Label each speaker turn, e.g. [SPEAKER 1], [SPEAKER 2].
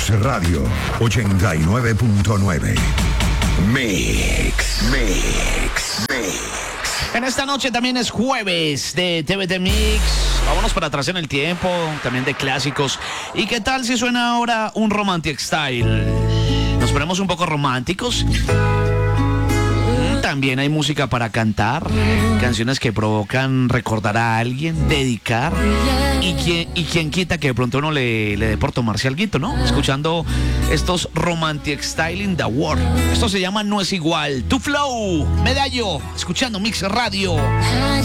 [SPEAKER 1] Mix Radio 89.9. Mix.
[SPEAKER 2] En esta noche también es jueves de TVT Mix. Vámonos para atrás en el tiempo, también de clásicos. ¿Y qué tal si suena ahora un Romantic Style? Nos ponemos un poco románticos. También hay música para cantar, canciones que provocan recordar a alguien, dedicar. Y quien quita que de pronto uno le dé por tomarse alguito, ¿no? Escuchando estos Romantic Style in the World. Esto se llama No es igual. Tu Flow, Medallo, escuchando Mix Radio.